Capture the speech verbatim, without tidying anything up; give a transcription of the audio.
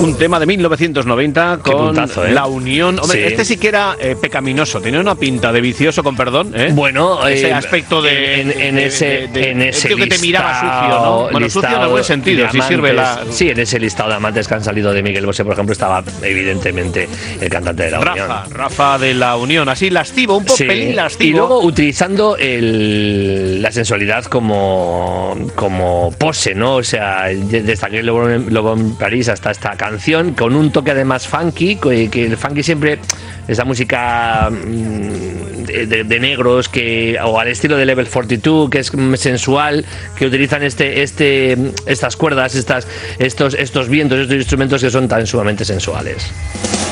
Un tema de mil novecientos noventa con puntazo, ¿eh? La Unión. Hombre, Sí. este sí que era eh, pecaminoso, tenía una pinta de vicioso, con perdón, ¿eh? Bueno, ese eh, aspecto de en, en de- ese de- de- en el ese tío que te miraba sucio, ¿no? Bueno, sucio en el buen sentido, si sirve la... Sí, en ese listado de amantes que han salido de Miguel Bosé, por ejemplo, estaba evidentemente el cantante de La Unión. Rafa, Rafa de La Unión, así lascivo, un poco Sí. pelín lascivo. Y luego utilizando el, la sensualidad como, como pose, ¿no? O sea, desde aquel Lobo en, Lobo en París hasta esta canción, con un toque además funky, que, que el funky siempre, esa música mm, de, de, de negros, que o al estilo de Level cuarenta y dos, que es sensual, que utilizan este, este, estas cuerdas, estas, estos, estos vientos, estos instrumentos que son tan sumamente sensuales.